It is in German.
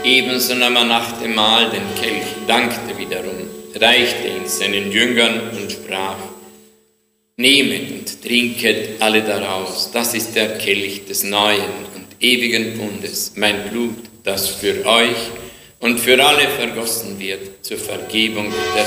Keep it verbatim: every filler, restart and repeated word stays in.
Ebenso nahm er nach dem Mahl den Kelch, dankte wiederum, reichte ihn seinen Jüngern und sprach: Nehmet und trinket alle daraus, das ist der Kelch des neuen und ewigen Bundes, mein Blut, das für euch und für alle vergossen wird zur Vergebung der